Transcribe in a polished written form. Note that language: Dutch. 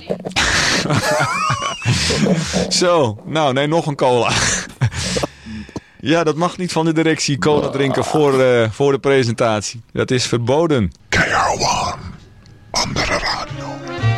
Zo, nou, nee, nog een cola. Ja, dat mag niet van de directie, cola drinken voor de presentatie. Dat is verboden. KRO1, andere radio.